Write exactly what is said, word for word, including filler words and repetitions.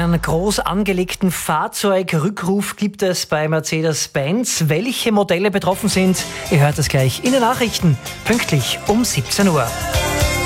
Einen groß angelegten Fahrzeugrückruf gibt es bei Mercedes-Benz. Welche Modelle betroffen sind, ihr hört es gleich in den Nachrichten, pünktlich um siebzehn Uhr.